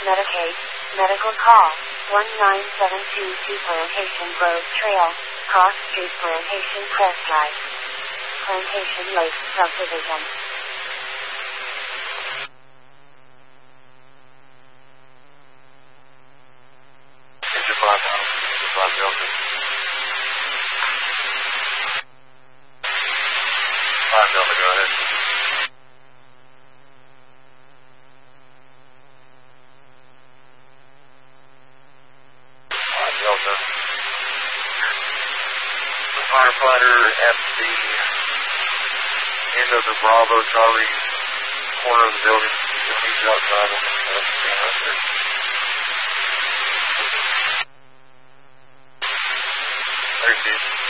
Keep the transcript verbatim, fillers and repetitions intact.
Medicaid, medical call, one nine seven two two Plantation Grove Trail, Cross Street Plantation Crest Drive. Plantation Lake Subdivision. Engine five now. five Delta. five Delta, go ahead. five Delta. The firefighter at the end of the Bravo Charlie corner of the building. He's outside on the left there. There he is.